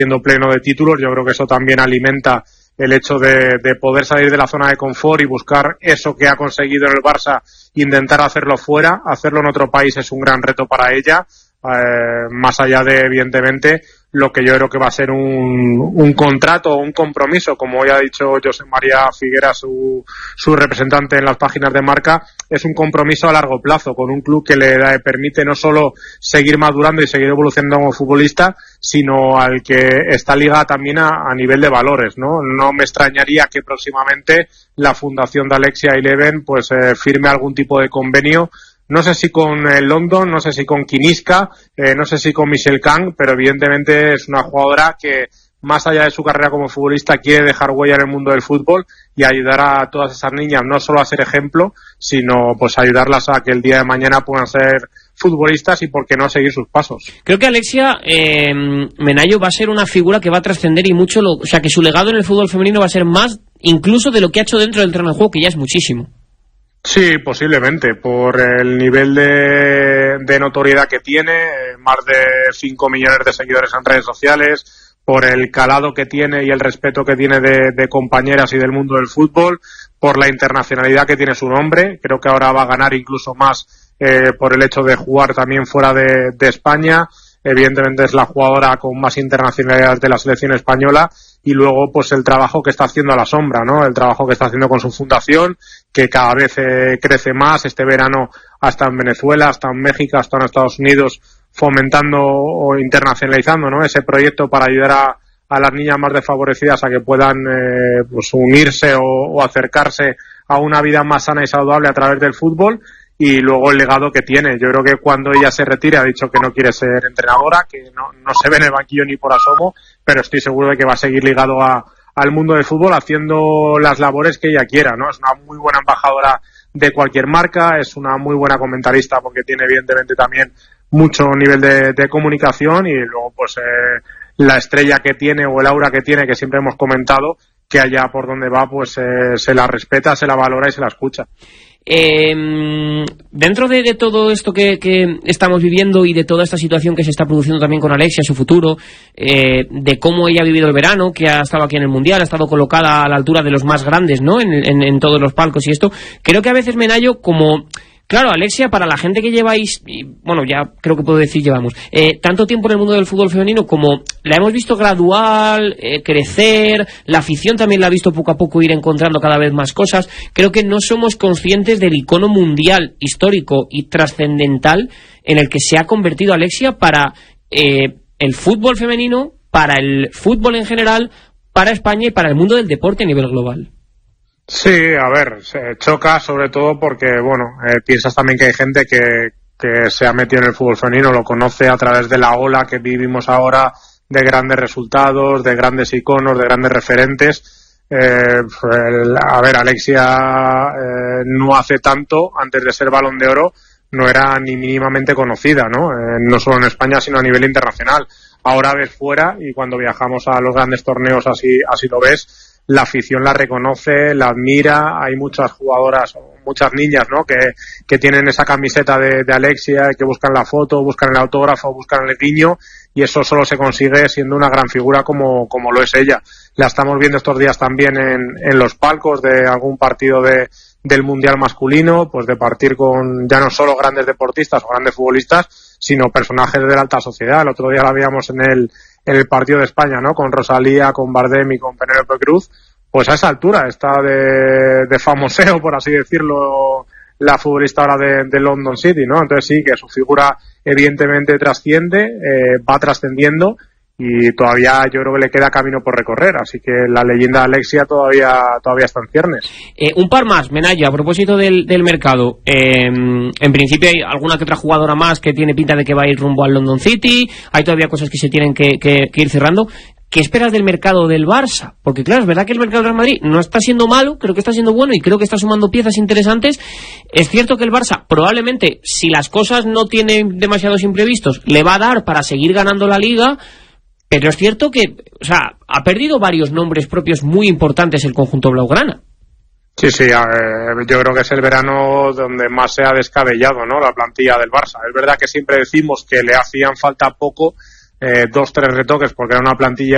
siendo pleno de títulos. Yo creo que eso también alimenta el hecho de poder salir de la zona de confort y buscar eso que ha conseguido en el Barça, intentar hacerlo fuera. Hacerlo en otro país es un gran reto para ella, más allá de, evidentemente, lo que yo creo que va a ser un contrato o un compromiso, como ya ha dicho José María Figuera, su representante en las páginas de Marca. Es un compromiso a largo plazo con un club que le permite no solo seguir madurando y seguir evolucionando como futbolista, sino al que está ligada también a nivel de valores, ¿no? No me extrañaría que próximamente la fundación de Alexia Eleven pues firme algún tipo de convenio. No sé si con London, no sé si con Kiniska, no sé si con Michelle Kang, pero evidentemente es una jugadora que, más allá de su carrera como futbolista, quiere dejar huella en el mundo del fútbol y ayudar a todas esas niñas no solo a ser ejemplo, sino pues ayudarlas a que el día de mañana puedan ser futbolistas y por qué no seguir sus pasos. Creo que Alexia Menayo va a ser una figura que va a trascender y mucho, o sea que su legado en el fútbol femenino va a ser más incluso de lo que ha hecho dentro del terreno de juego, que ya es muchísimo. Sí, posiblemente, por el nivel de notoriedad que tiene, más de 5 millones de seguidores en redes sociales, por el calado que tiene y el respeto que tiene de compañeras y del mundo del fútbol, por la internacionalidad que tiene su nombre. Creo que ahora va a ganar incluso más por el hecho de jugar también fuera de España. Evidentemente es la jugadora con más internacionalidad de la selección española, y luego pues el trabajo que está haciendo a la sombra, ¿no? El trabajo que está haciendo con su fundación, que cada vez crece más. Este verano hasta en Venezuela, hasta en México, hasta en Estados Unidos, fomentando o internacionalizando, ¿no? Ese proyecto para ayudar a las niñas más desfavorecidas a que puedan pues unirse o acercarse a una vida más sana y saludable a través del fútbol. Y luego el legado que tiene. Yo creo que cuando ella se retire, ha dicho que no quiere ser entrenadora, que no se ve en el banquillo ni por asomo, pero estoy seguro de que va a seguir ligado al mundo del fútbol haciendo las labores que ella quiera, ¿no? Es una muy buena embajadora de cualquier marca, es una muy buena comentarista porque tiene evidentemente también mucho nivel de comunicación, y luego pues la estrella que tiene o el aura que tiene, que siempre hemos comentado, que allá por donde va pues se la respeta, se la valora y se la escucha. Dentro de todo esto que estamos viviendo y de toda esta situación que se está produciendo también con Alexia, su futuro, de cómo ella ha vivido el verano, que ha estado aquí en el Mundial, ha estado colocada a la altura de los más grandes, ¿no? En todos los palcos y esto, creo que a veces Menayo, como... Claro, Alexia, para la gente que lleváis, y bueno, ya creo que puedo decir llevamos, tanto tiempo en el mundo del fútbol femenino, como la hemos visto gradual, crecer, la afición también la ha visto poco a poco ir encontrando cada vez más cosas, creo que no somos conscientes del icono mundial, histórico y trascendental en el que se ha convertido Alexia para el fútbol femenino, para el fútbol en general, para España y para el mundo del deporte a nivel global. Sí, a ver, se choca sobre todo porque, bueno, piensas también que hay gente que se ha metido en el fútbol femenino, lo conoce a través de la ola que vivimos ahora de grandes resultados, de grandes iconos, de grandes referentes. A ver, Alexia no hace tanto, antes de ser Balón de Oro, no era ni mínimamente conocida, ¿no? No solo en España, sino a nivel internacional. Ahora ves fuera, y cuando viajamos a los grandes torneos así lo ves. La afición la reconoce, la admira. Hay muchas jugadoras, muchas niñas, ¿no? que tienen esa camiseta de Alexia, que buscan la foto, buscan el autógrafo, buscan el guiño, y eso solo se consigue siendo una gran figura como lo es ella. La estamos viendo estos días también en los palcos de algún partido del Mundial masculino, pues de partir con ya no solo grandes deportistas o grandes futbolistas, sino personajes de la alta sociedad. El otro día la veíamos en el partido de España, ¿no? Con Rosalía, con Bardem y con Penélope Cruz. Pues a esa altura está de famoseo, por así decirlo, la futbolista ahora de London City, ¿no? Entonces sí, que su figura evidentemente trasciende, va trascendiendo, y todavía yo creo que le queda camino por recorrer, así que la leyenda de Alexia todavía está en ciernes. Un par más, Menayo, a propósito del mercado. En principio hay alguna que otra jugadora más que tiene pinta de que va a ir rumbo al London City, hay todavía cosas que se tienen que ir cerrando. ¿Qué esperas del mercado del Barça? Porque claro, es verdad que el mercado del Real Madrid no está siendo malo, creo que está siendo bueno y creo que está sumando piezas interesantes. Es cierto que el Barça probablemente, si las cosas no tienen demasiados imprevistos, le va a dar para seguir ganando la Liga, pero es cierto que, o sea, ha perdido varios nombres propios muy importantes el conjunto blaugrana. Sí, yo creo que es el verano donde más se ha descabellado, ¿no? La plantilla del Barça. Es verdad que siempre decimos que le hacían falta poco, 2-3 retoques, porque era una plantilla